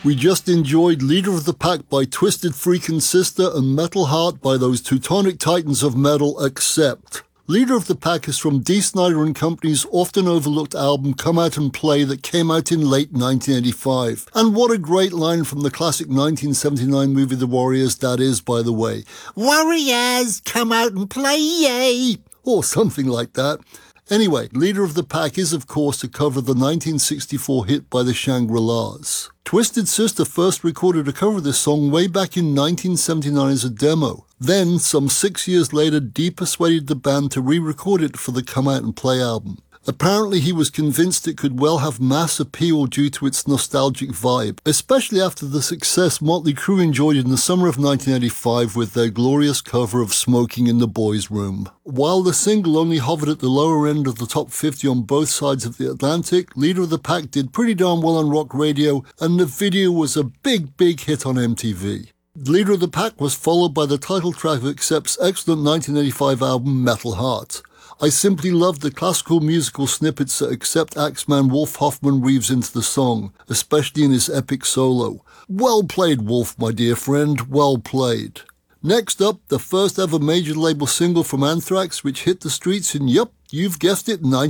We just enjoyed Leader of the Pack by Twisted Freakin' Sister and Metal Heart by those Teutonic Titans of metal, Accept. Leader of the Pack is from Dee Snider and Company's often overlooked album Come Out and Play that came out in late 1985. And what a great line from the classic 1979 movie The Warriors that is, by the way. Warriors, come out and play, yay! Or something like that. Anyway, Leader of the Pack is, of course, a cover of the 1964 hit by the Shangri-Las. Twisted Sister first recorded a cover of this song way back in 1979 as a demo. Then, some 6 years later, Dee persuaded the band to re-record it for the Come Out and Play album. Apparently, he was convinced it could well have mass appeal due to its nostalgic vibe, especially after the success Motley Crue enjoyed in the summer of 1985 with their glorious cover of Smoking in the Boys' Room. While the single only hovered at the lower end of the top 50 on both sides of the Atlantic, Leader of the Pack did pretty darn well on rock radio, and the video was a big hit on MTV. Leader of the Pack was followed by the title track of Accept's excellent 1985 album Metal Heart. I simply loved the classical musical snippets that Accept Axeman Wolf Hoffman weaves into the song, especially in his epic solo. Well played, Wolf, my dear friend, well played. Next up, the first ever major label single from Anthrax, which hit the streets in, yup, you've guessed it,